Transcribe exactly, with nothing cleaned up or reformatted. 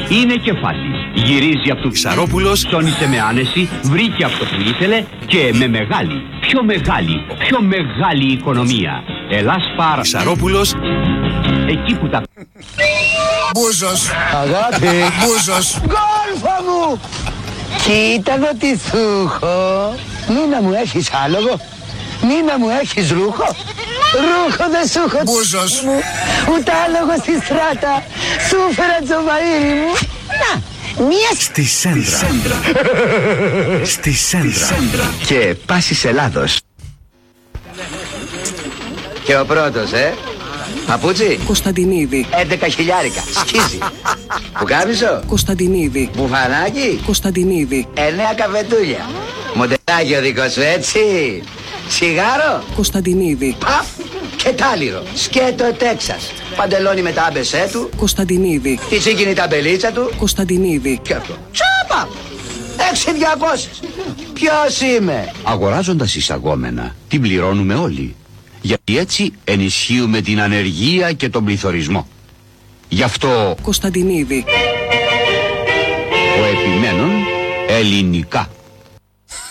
Είναι κεφάλι. Γυρίζει από το Σαρόπουλος. Ψώνισε με άνεση, βρήκε αυτό που ήθελε και με μεγάλη, πιο μεγάλη, πιο μεγάλη οικονομία. Ελλάς Παρ. Σαρόπουλος. Εκεί που τα... Μπούζος. Αγάπη. Μπούζος. Γκόλφα μου. Κοίτα εδώ τι σου έχω. Μήνα μου έχεις άλογο. Μήνα μου έχεις ρούχο. Ρούχο δεν σου έχω. Μπούζος. Ούτε άλογο στη στράτα. Σου φέρα τζοβαΐρι μου. Να, μία Στη Σέντρα. Στη Σέντρα. και πάσης Ελλάδος. Και ο πρώτος, ε. Παπούτσι. Κωνσταντινίδη. έντεκα χιλιάρικα. Σκίζει. Πουκάμισο. Κωνσταντινίδη. Μπουφανάκι. Κωνσταντινίδη. Εννέα καφετούλια. Μοντελάκι ο δικός σου, έτσι. Σιγάρο. Κωνσταντινίδη. Παπ. Και τάλιρο. Σκέτο Τέξας. Παντελόνι με τα άμπεσέ του. Κωνσταντινίδη. Τη τσίκινη ταμπελίτσα του. Κωνσταντινίδη. Και αυτό. Τσάπα. Έξι διακόσιες. Ποιος είμαι. Αγοράζοντας εισαγόμενα, την πληρώνουμε όλοι. Γιατί έτσι ενισχύουμε την ανεργία και τον πληθωρισμό. Γι' αυτό Κωνσταντινίδη. ο επιμένων ελληνικά.